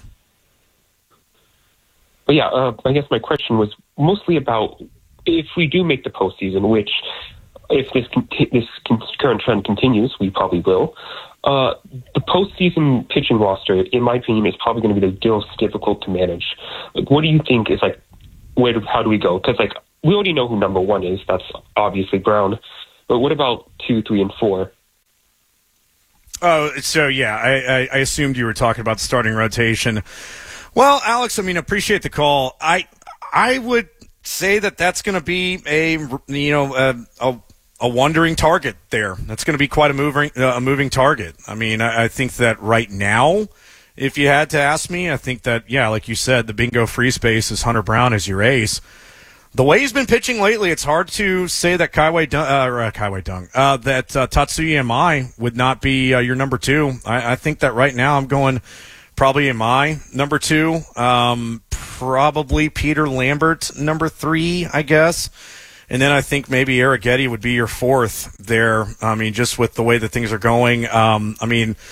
But yeah, I guess my question was mostly about if we do make the postseason, which if this current trend continues, we probably will. The postseason pitching roster, in my opinion, is probably going to be the most difficult to manage. Like, what do you think is like? How do we go? Because like we already know who number 1 is. That's obviously Brown. But what about 2, 3, and 4? Oh, so yeah, I assumed you were talking about the starting rotation. Well, Alex, I mean, appreciate the call. I would say that that's going to be a wandering target there. That's going to be quite a moving target. I mean, I think that right now, if you had to ask me, I think that, yeah, like you said, the bingo free space is Hunter Brown as your ace. The way he's been pitching lately, it's hard to say that that Tatsuya Imai would not be your number 2. I think that right now I'm going probably Imai number 2, probably Peter Lambert number 3, I guess. And then I think maybe Arrighetti would be your 4th there. I mean, just with the way that things are going. I mean,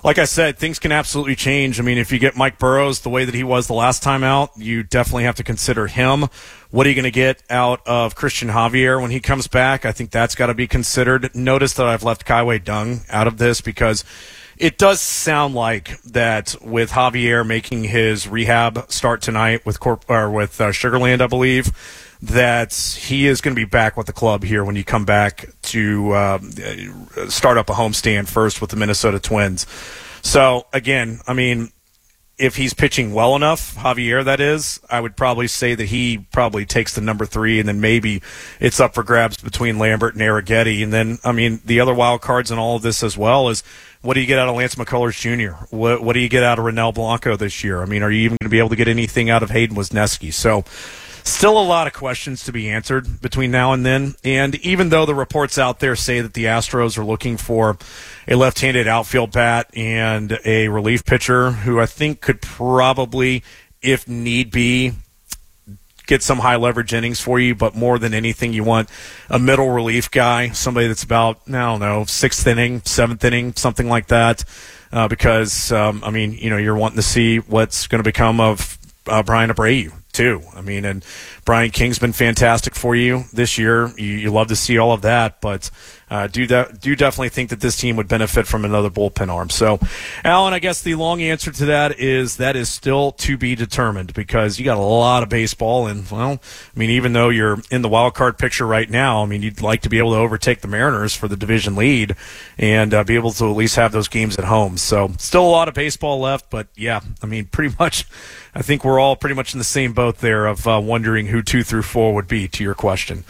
like I said, things can absolutely change. I mean, if you get Mike Burrows the way that he was the last time out, you definitely have to consider him. What are you going to get out of Christian Javier when he comes back? I think that's got to be considered. Notice that I've left Kaiway Dung out of this because it does sound like that with Javier making his rehab start tonight with Sugarland, I believe, that he is going to be back with the club here when you come back to start up a homestand first with the Minnesota Twins. So, again, I mean, if he's pitching well enough, Javier that is, I would probably say that he probably takes the number 3, and then maybe it's up for grabs between Lambert and Arrighetti. And then, I mean, the other wild cards in all of this as well is what do you get out of Lance McCullers Jr.? What do you get out of Ronel Blanco this year? I mean, are you even going to be able to get anything out of Hayden Wisniewski? So still a lot of questions to be answered between now and then. And even though the reports out there say that the Astros are looking for a left-handed outfield bat and a relief pitcher who I think could probably, if need be, get some high leverage innings for you, but more than anything, you want a middle relief guy, somebody that's about, I don't know, 6th inning, 7th inning, something like that. Because, I mean, you know, you're wanting to see what's going to become of Brian Abreu, too. I mean, and Brian King's been fantastic for you this year. You love to see all of that, but do definitely think that this team would benefit from another bullpen arm. So, Alan, I guess the long answer to that is still to be determined because you got a lot of baseball, and, well, I mean, even though you're in the wild card picture right now, I mean, you'd like to be able to overtake the Mariners for the division lead and be able to at least have those games at home. So, still a lot of baseball left, but, yeah, I mean, pretty much I think we're all pretty much in the same boat there of wondering who 2 through 4 would be, to your question.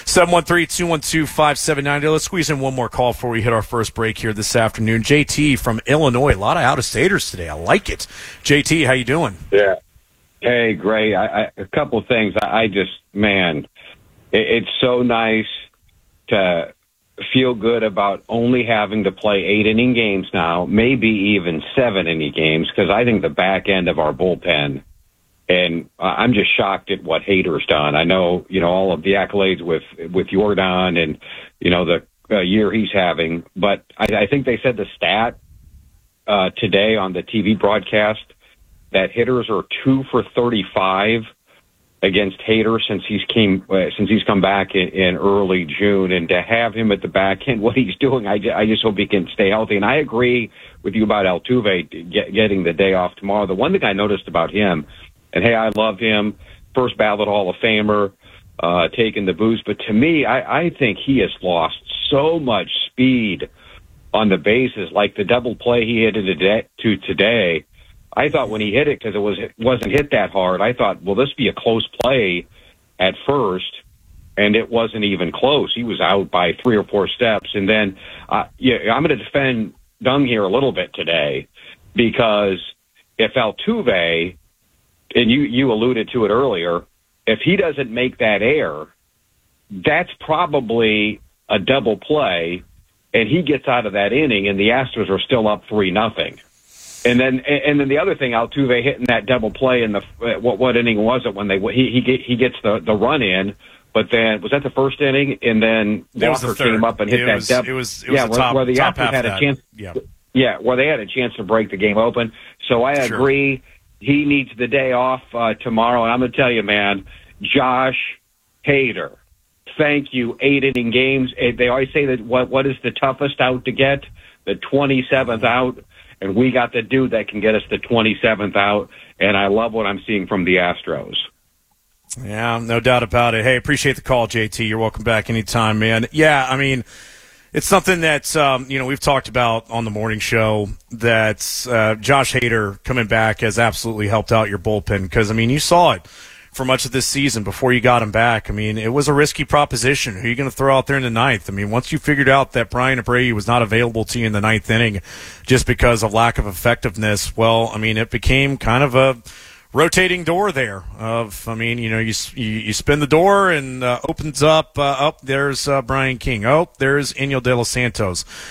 713-212-5790. Let's squeeze in one more call before we hit our first break here this afternoon. JT from Illinois. A lot of out-of-staters today. I like it. JT, how you doing? Yeah. Hey, great. A couple of things. I just, man, it's so nice to feel good about only having to play 8-inning games now, maybe even 7-inning games, because I think the back end of our bullpen, and I'm just shocked at what Hader's done. I know, you know, all of the accolades with Jordan and, you know, the year he's having, but I think they said the stat today on the TV broadcast that hitters are 2 for 35 against Hader since he's come back in early June, and to have him at the back end, what he's doing, I just hope he can stay healthy. And I agree with you about Altuve getting the day off tomorrow. The one thing I noticed about him, and hey, I love him, first ballot Hall of Famer, taking the boost, but to me, I think he has lost so much speed on the bases, like the double play he hit today. I thought when he hit it, because it wasn't hit that hard, I thought, will this be a close play at first? And it wasn't even close. He was out by 3 or 4 steps. And then, I'm going to defend Dung here a little bit today, because if Altuve, and you alluded to it earlier, if he doesn't make that error, that's probably a double play, and he gets out of that inning, and the Astros are still up 3-0. And then the other thing, Altuve hitting that double play in the what inning was it when he gets the run in? But then was that the first inning? And then Walker came up and hit that double. It was the top, where the top Astros half had of a that. chance. Yeah, where they had a chance to break the game open. So I agree. He needs the day off tomorrow. And I'm going to tell you, man, Josh Hader, thank you. 8-inning games. They always say that what is the toughest out to get? The 27th out. And we got the dude that can get us the 27th out, and I love what I'm seeing from the Astros. Yeah, no doubt about it. Hey, appreciate the call, JT. You're welcome back anytime, man. Yeah, I mean, it's something that, we've talked about on the morning show that Josh Hader coming back has absolutely helped out your bullpen because, I mean, you saw it for much of this season before you got him back. I mean, it was a risky proposition. Who are you going to throw out there in the ninth? I mean, once you figured out that Brian Abreu was not available to you in the ninth inning just because of lack of effectiveness, well, I mean, it became kind of a rotating door there of, I mean, you spin the door and opens up, there's Brian King. Oh, there's Enyel De Los Santos.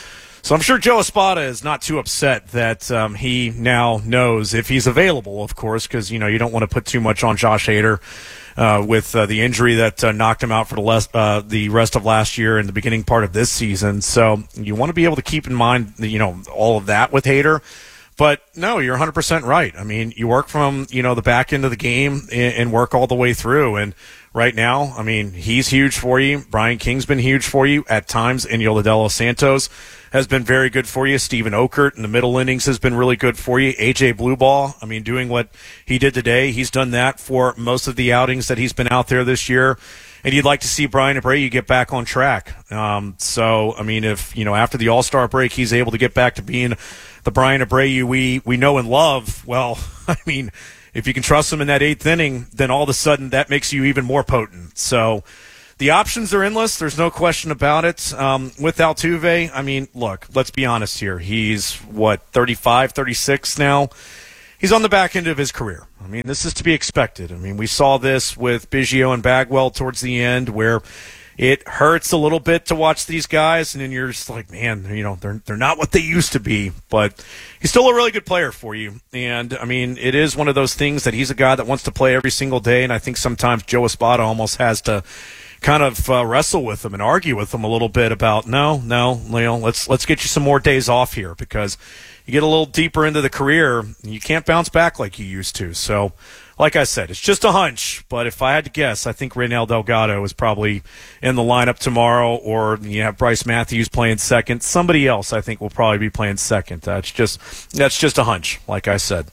So I'm sure Joe Espada is not too upset that he now knows if he's available, of course, because, you don't want to put too much on Josh Hader with the injury that knocked him out for the rest of last year and the beginning part of this season. So you want to be able to keep in mind, all of that with Hader. But no, you're 100% right. I mean, you work from, the back end of the game and work all the way through. And right now, I mean, he's huge for you. Brian King's been huge for you at times. And De Los Santos has been very good for you. Steven Okert in the middle innings has been really good for you. AJ Blueball, I mean, doing what he did today, he's done that for most of the outings that he's been out there this year. And you'd like to see Brian Abreu get back on track. So, I mean, if, after the All-Star break, he's able to get back to being the Brian Abreu we know and love, well, I mean, if you can trust him in that 8th inning, then all of a sudden that makes you even more potent. So the options are endless. There's no question about it. With Altuve, I mean, look, let's be honest here. He's, 35, 36 now? He's on the back end of his career. I mean, this is to be expected. I mean, we saw this with Biggio and Bagwell towards the end where it hurts a little bit to watch these guys, and then you're just like, man, they're not what they used to be. But he's still a really good player for you. And, I mean, it is one of those things that he's a guy that wants to play every single day, and I think sometimes Joe Espada almost has to kind of wrestle with him and argue with him a little bit about, no, let's get you some more days off here because you get a little deeper into the career, and you can't bounce back like you used to. So, like I said, it's just a hunch, but if I had to guess, I think Reynel Delgado is probably in the lineup tomorrow, or you have Bryce Matthews playing second. Somebody else, I think, will probably be playing second. That's just a hunch, like I said.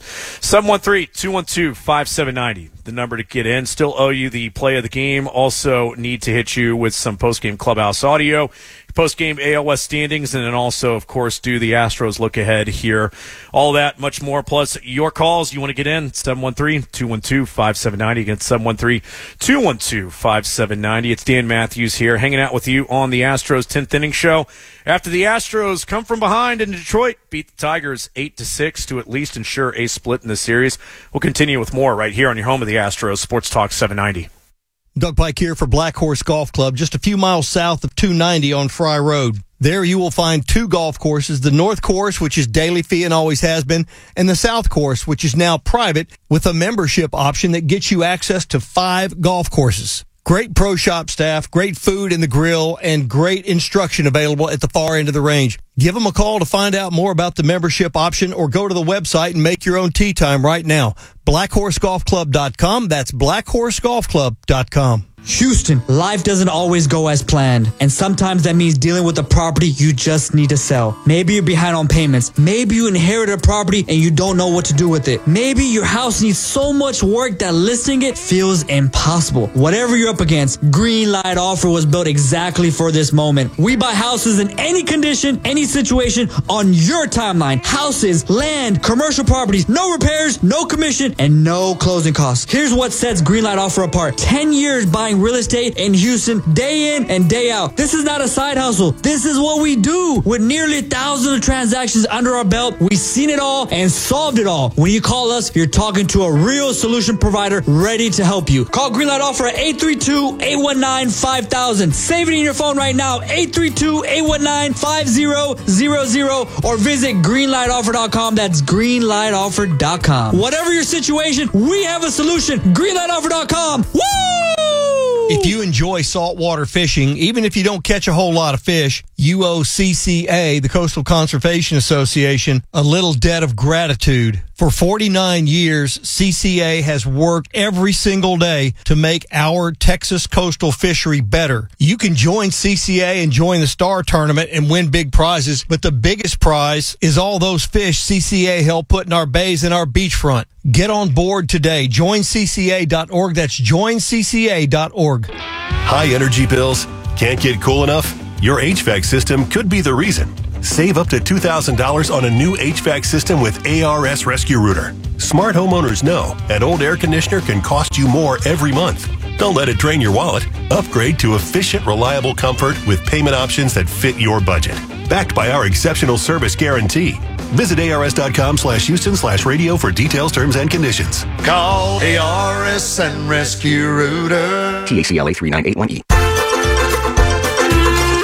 713-212-5790, the number to get in. Still owe you the play of the game. Also need to hit you with some post-game clubhouse audio, post-game ALS standings, and then also, of course, do the Astros look ahead here. All that, much more, plus your calls. You want to get in, 713-212-5790. Again, 713-212-5790. It's Dan Matthews here, hanging out with you on the Astros 10th Inning Show. After the Astros come from behind in Detroit, beat the Tigers 8-6 to at least ensure a split in the series. We'll continue with more right here on your home of the Astros, Sports Talk 790. Doug Pike here for Black Horse Golf Club, just a few miles south of 290 on Fry Road. There you will find 2 golf courses, the North Course, which is daily fee and always has been, and the South Course, which is now private with a membership option that gets you access to 5 golf courses. Great pro shop staff, great food in the grill, and great instruction available at the far end of the range. Give them a call to find out more about the membership option or go to the website and make your own tee time right now. BlackHorseGolfClub.com. That's BlackHorseGolfClub.com. Houston, life doesn't always go as planned, and sometimes that means dealing with a property you just need to sell. Maybe you're behind on payments. Maybe you inherited a property and you don't know what to do with it. Maybe your house needs so much work that listing it feels impossible. Whatever you're up against, Greenlight Offer was built exactly for this moment. We buy houses in any condition, any situation, on your timeline. Houses, land, commercial properties, no repairs, no commission, and no closing costs. Here's what sets Greenlight Offer apart. 10 years buying real estate in Houston, day in and day out. This is not a side hustle. This is what we do. With nearly 1,000 of transactions under our belt, we've seen it all and solved it all. When you call us, you're talking to a real solution provider ready to help you. Call Greenlight Offer at 832-819-5000. Save it in your phone right now, 832-819-5000, or visit greenlightoffer.com. That's greenlightoffer.com. Whatever your situation, we have a solution. greenlightoffer.com. Woo! If you enjoy saltwater fishing, even if you don't catch a whole lot of fish, you owe CCA, the Coastal Conservation Association, a little debt of gratitude. For 49 years, CCA has worked every single day to make our Texas coastal fishery better. You can join CCA and join the Star Tournament and win big prizes, but the biggest prize is all those fish CCA helped put in our bays and our beachfront. Get on board today. JoinCCA.org. That's JoinCCA.org. High energy bills? Can't get cool enough? Your HVAC system could be the reason. Save up to $2,000 on a new HVAC system with ARS Rescue Rooter. Smart homeowners know an old air conditioner can cost you more every month. Don't let it drain your wallet. Upgrade to efficient, reliable comfort with payment options that fit your budget. Backed by our exceptional service guarantee. Visit ars.com/Houston/radio for details, terms, and conditions. Call ARS and Rescue Rooter. TACLA 3981E. Hey,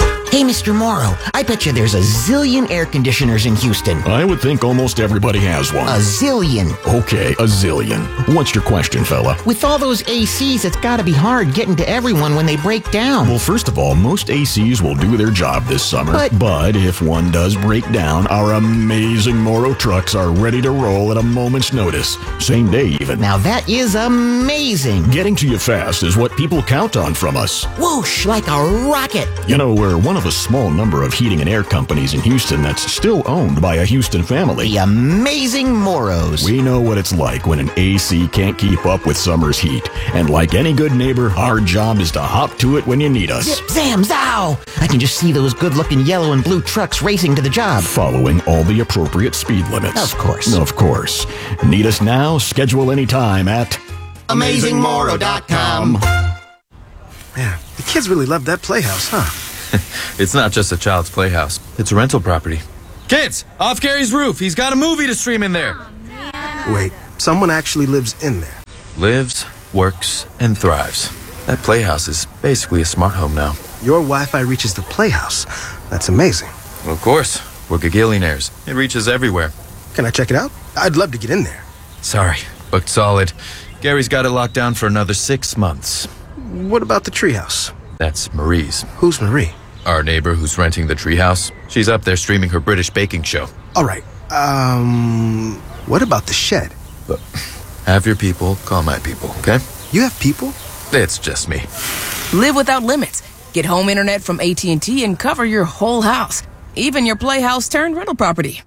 Mr. Morrow, I bet you there's a zillion air conditioners in Houston. I would think almost everybody has one. A zillion. Okay, a zillion. What's your question, fella? With all those ACs, it's gotta be hard getting to everyone when they break down. Well, first of all, most ACs will do their job this summer. But if one does break down, our amazing Morrow trucks are ready to roll at a moment's notice. Same day, even. Now that is amazing. Getting to you fast is what people count on from us. Whoosh, like a rocket. You know, we're one of a small number of heating and air companies in Houston that's still owned by a Houston family. The amazing Morrows. We know what it's like when an AC can't keep up with summer's heat. And like any good neighbor, our job is to hop to it when you need us. Zip, zam, zow! I can just see those good-looking yellow and blue trucks racing to the job. Following all the appropriate speed limits. Of course. Of course. Need us now? Schedule any time at AmazingMorrow.com. Man, the kids really love that playhouse, huh? It's not just a child's playhouse. It's a rental property. Kids, off Gary's roof. He's got a movie to stream in there. Wait, someone actually lives in there. Lives, works, and thrives. That playhouse is basically a smart home now. Your Wi-Fi reaches the playhouse. That's amazing. Well, of course. We're gagillionaires. It reaches everywhere. Can I check it out? I'd love to get in there. Sorry, booked solid. Gary's got it locked down for another 6 months. What about the treehouse? That's Marie's. Who's Marie? Our neighbor who's renting the treehouse. She's up there streaming her British baking show. All right. What about the shed? Look, have your people call my people, okay? You have people? It's just me. Live without limits. Get home internet from AT&T and cover your whole house. Even your playhouse turned rental property.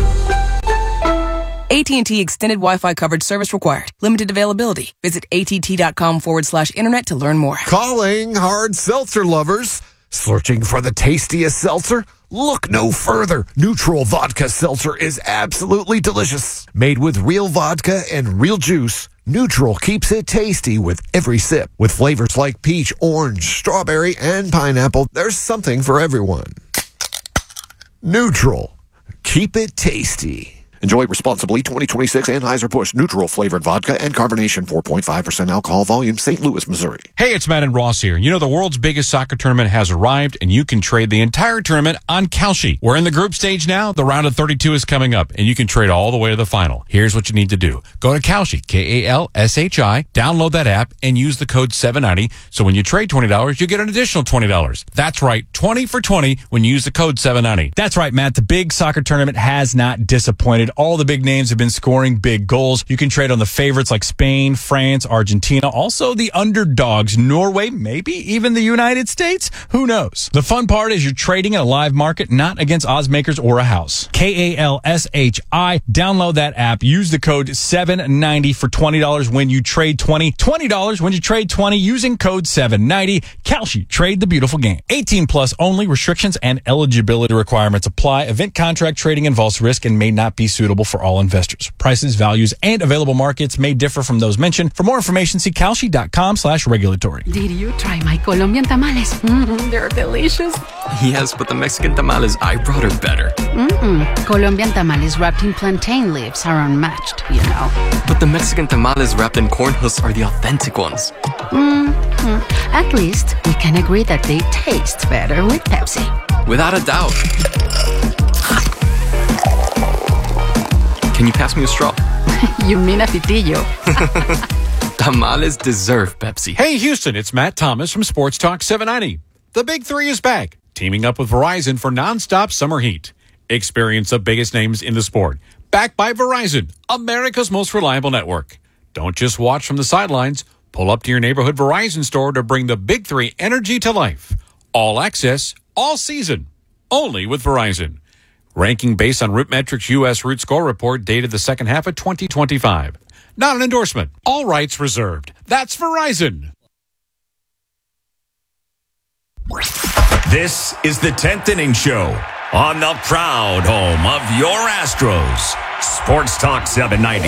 AT&T Extended Wi-Fi coverage service required. Limited availability. Visit att.com/internet to learn more. Calling hard seltzer lovers. Searching for the tastiest seltzer? Look no further. Neutral Vodka Seltzer is absolutely delicious. Made with real vodka and real juice, Neutral keeps it tasty with every sip. With flavors like peach, orange, strawberry, and pineapple, there's something for everyone. Neutral. Keep it tasty. Enjoy responsibly. 2026 Anheuser-Busch Neutral flavored vodka and carbonation, 4.5% alcohol volume, St. Louis, Missouri. Hey, it's Matt and Ross here. You know, the world's biggest soccer tournament has arrived, and you can trade the entire tournament on Kalshi. We're in the group stage now. The round of 32 is coming up, and you can trade all the way to the final. Here's what you need to do. Go to Kalshi, Kalshi, download that app, and use the code 790. So when you trade $20, you get an additional $20. That's right, 20 for 20 when you use the code 790. That's right, Matt. The big soccer tournament has not disappointed. All the big names have been scoring big goals. You can trade on the favorites like Spain, France, Argentina, also the underdogs, Norway, maybe even the United States. Who knows? The fun part is you're trading in a live market, not against odds makers or a house. Kalshi. Download that app. Use the code 790 for $20 when you trade 20. $20 when you trade 20 using code 790. Kalshi. Trade the beautiful game. 18 plus only. Restrictions and eligibility requirements apply. Event contract trading involves risk and may not be suitable for all investors. Prices, values, and available markets may differ from those mentioned. For more information, see Kalshi.com/regulatory. Did you try my Colombian tamales? They're delicious. Yes, but the Mexican tamales I brought are better. Colombian tamales wrapped in plantain leaves are unmatched, you know. But the Mexican tamales wrapped in corn husks are the authentic ones. At least we can agree that they taste better with Pepsi. Without a doubt. Can you pass me a straw? You mean a pitillo. Tamales deserve Pepsi. Hey, Houston, it's Matt Thomas from Sports Talk 790. The Big Three is back, teaming up with Verizon for nonstop summer heat. Experience the biggest names in the sport. Backed by Verizon, America's most reliable network. Don't just watch from the sidelines. Pull up to your neighborhood Verizon store to bring the Big Three energy to life. All access, all season, only with Verizon. Ranking based on RootMetrics U.S. Root Score Report dated the second half of 2025. Not an endorsement. All rights reserved. That's Verizon. This is the 10th Inning Show on the proud home of your Astros. Sports Talk 790.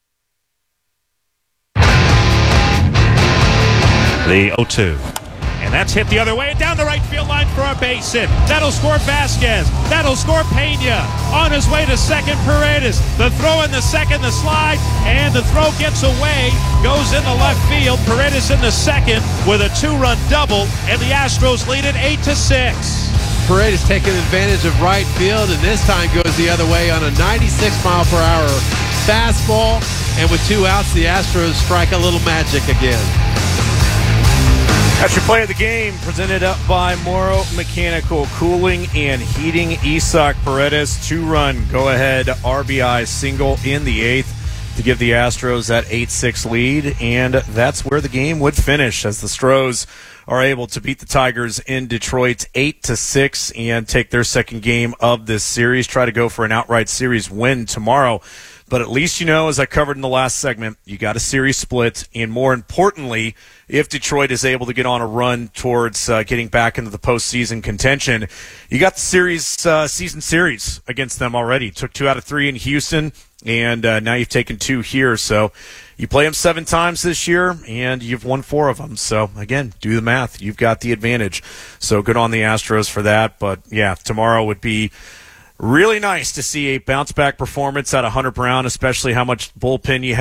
The 0-2. And That's hit the other way down the right field line for a base hit. That'll score Vasquez. That'll score Pena. On his way to second, Paredes. The throw in the second, the slide, and the throw gets away. Goes in the left field. Paredes in the second with a 2-run double, and the Astros lead it 8-6. Paredes taking advantage of right field, and this time goes the other way on a 96-mile-per-hour fastball. And with 2 outs, the Astros strike a little magic again. That's your play of the game, presented up by Morrow Mechanical Cooling and Heating. Isaac Paredes, 2-run go-ahead RBI single in the 8th to give the Astros that 8-6 lead, and that's where the game would finish as the Stros are able to beat the Tigers in Detroit 8-6 and take their second game of this series. Try to go for an outright series win tomorrow. But at least you know, as I covered in the last segment, you got a series split, and more importantly, if Detroit is able to get on a run towards getting back into the postseason contention, you got the series season series against them already. Took 2 out of 3 in Houston, and now you've taken 2 here. So you play them 7 times this year, and you've won 4 of them. So, again, do the math. You've got the advantage. So good on the Astros for that. But, yeah, tomorrow would be really nice to see a bounce-back performance out of Hunter Brown, especially how much bullpen you have.